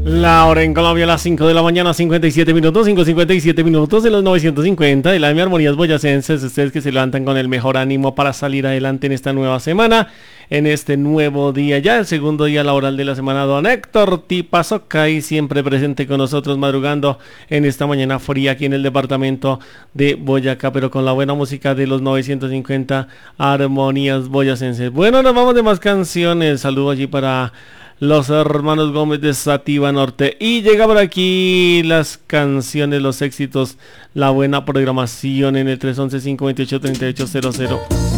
La hora en Colombia a las 5 de la mañana, 57 minutos, 5:57 minutos de los 950 de la M Armonías Boyacenses. Ustedes que se levantan con el mejor ánimo para salir adelante en esta nueva semana, en este nuevo día, ya el segundo día laboral de la semana. Don Héctor Tipazocay, siempre presente con nosotros, madrugando en esta mañana fría aquí en el departamento de Boyacá, pero con la buena música de los 950 Armonías Boyacenses. Bueno, nos vamos de más canciones. Saludo allí para los hermanos Gómez de Sativa Norte. Y llega por aquí las canciones, los éxitos, la buena programación en el 311-528-3800.